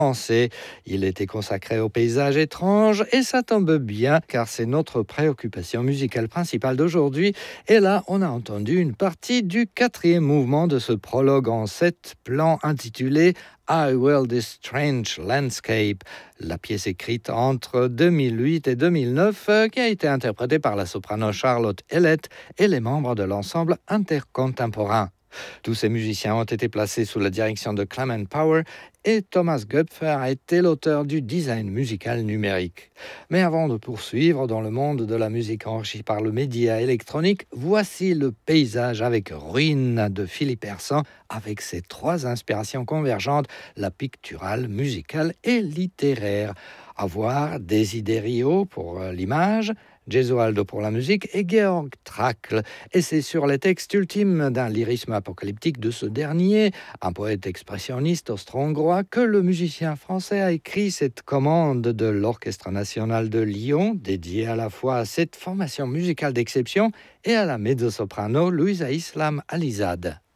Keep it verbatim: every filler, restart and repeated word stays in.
français. Il était consacré au paysage étrange et ça tombe bien car c'est notre préoccupation musicale principale d'aujourd'hui. Et là, on a entendu une partie du quatrième mouvement de ce prologue en sept plans intitulé I Will This Strange Landscape, la pièce écrite entre deux mille huit et deux mille neuf euh, qui a été interprétée par la soprano Charlotte Ellett et les membres de l'ensemble intercontemporain. Tous ces musiciens ont été placés sous la direction de Clement Power et Thomas Göpfer a été l'auteur du design musical numérique. Mais avant de poursuivre dans le monde de la musique enrichie par le média électronique, voici le paysage avec Ruine de Philippe Hersan avec ses trois inspirations convergentes, la picturale, musicale et littéraire. À voir Desiderio pour l'image, Gesualdo pour la musique et Georg Trakl. Et c'est sur les textes ultimes d'un lyrisme apocalyptique de ce dernier, un poète expressionniste austro-hongrois, que le musicien français a écrit cette commande de l'Orchestre national de Lyon, dédiée à la fois à cette formation musicale d'exception et à la mezzo-soprano Louisa Islam Alizade.